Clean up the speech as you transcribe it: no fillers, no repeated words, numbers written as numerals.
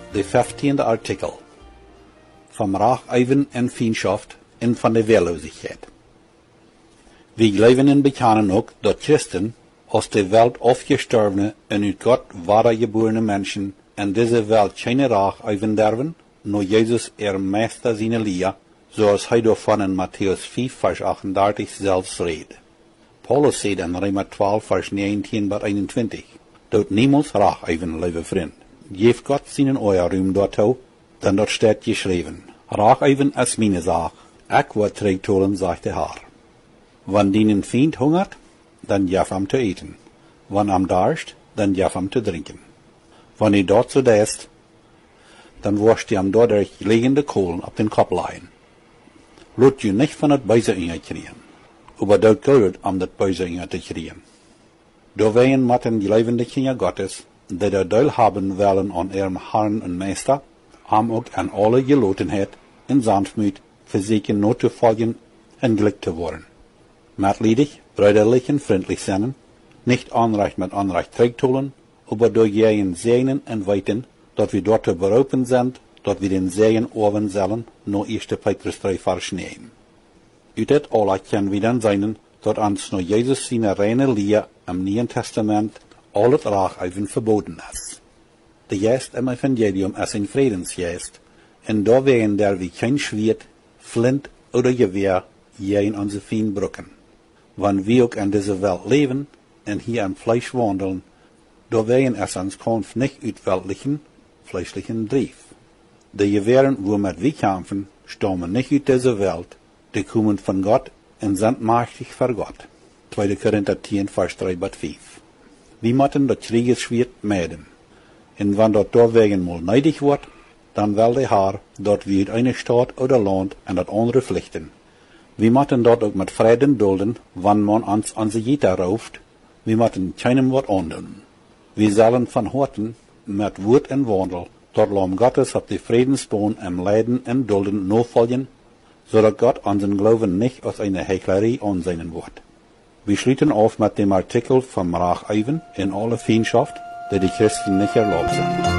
de 15e artikel. Vom Racheiven en Fiendschaft en van de Wehrlosigkeit. Wir glauben und bekennen auch, dass Christen aus der Welt aufgestorbene und uit Gott wahrgeborene Menschen in dieser Welt keine Racheiven dürfen, nur Jesus Meister seine Lehr, zoals hij daarvan in Matthäus 5, vers 38 zelfs redt. Paulus zegt in Römer 12, vers 19 bis 21, dat niemals Racheiven, lieve vriend. Geef Gott seinen Euerruim daartoe, dan dat staat geschreven. Racheiven is meine Sache, ik word terugtolen, sagt der Herr. Wann deinen Feind hungert, dann gef ihm zu eten. Wann am darst, dann gef ihm zu trinken. Wann hij dort so däst, dann wascht ihm dadurch liegende Kohlen auf den Kopf leihen. Laat je nicht von het Böse kriegen, aber dat gehört, das Böse zu kriegen. Daweien matten die levende Kinder Gottes, die der Deil haben wollen an ihrem Herrn und Meister, haben auch an alle Gelotenheit und Sanftmut versuchen not zu folgen und glück zu worden. Mitleidig, brüderlich und freundlich sein, nicht Anrecht mit Anrecht zurückholen, aber durch jeden Sehnen und Weiten, dass wir dort berufen sind, dass wir den Segen oben sollen, nur 1. Petrus 3 verschneien. Uit dit alle können wir dann sein, dass uns nur Jesus seine reine Lehr im Neuen Testament alles Racheiven verboten ist. Der Geist im Evangelium ist ein Friedensgeist, und da werden der wie kein Schwert, Flint oder Gewehr je in unsere Feind brücken. Wenn wir auch in dieser Welt leben und hier im Fleisch wandeln, da werden es uns Kampf nicht uit weltlichen, fleischlichen Drief. Die Gewehren, womit wir kämpfen, stammen nicht aus dieser Welt, die kommen von Gott und sind mächtig für Gott. 2. Korinther 10, Vers 3 bis 5. Wir müssen das Kriegesschwert meiden. Und wenn dort wegen mal neidig wird, dann will der Herr, dort wir eine Stadt oder Land und das andere pflichten. Wir müssen dort auch mit Frieden dulden, wenn man uns an sie Jeta rauft, wir müssen keinem Wort andun. Wir sollen von Horten mit Wort und Wandel dort Lamm Gottes auf die Friedensbahn im Leiden und Dulden nachfolgen, so dass Gott unseren Glauben nicht aus einer Heuchlerei ansehen wird. Wir schließen auf mit dem Artikel vom Racheiven in alle Feindschaft, die Christen nicht erlaubt sind.